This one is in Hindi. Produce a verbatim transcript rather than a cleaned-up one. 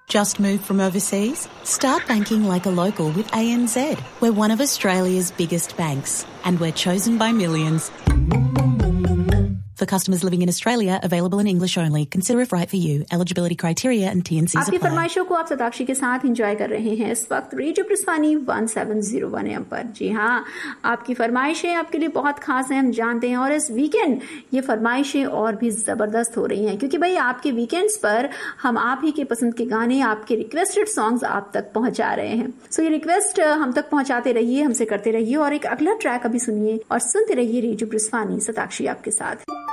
Just moved from overseas? Start banking like a local with A N Z. We're one of Australia's biggest banks, and we're chosen by millions. For customers living in Australia, available in English only. Consider if right for you. Eligibility criteria and T and C's आपकी apply. फरमाइशों को आप सताक्षी के साथ एंजॉय कर रहे हैं इस वक्त radio प्रिस्वानी one seven zero one M पर। जी हाँ, आपकी फरमाइशें आपके लिए बहुत खास हैं, हम जानते हैं, और इस वीकेंड ये फरमाइशें और भी जबरदस्त हो रही हैं क्योंकि भाई आपके वीकेंड्स पर हम आप ही के पसंद के गाने, आपके रिक्वेस्टेड सॉन्ग्स आप तक पहुंचा रहे हैं। सो ये रिक्वेस्ट हम तक पहुंचाते रहिए, हमसे करते रहिए और एक अगला ट्रैक अभी सुनिए और सुनते रहिए रेडियो प्रिस्वानी, सताक्षी आपके साथ।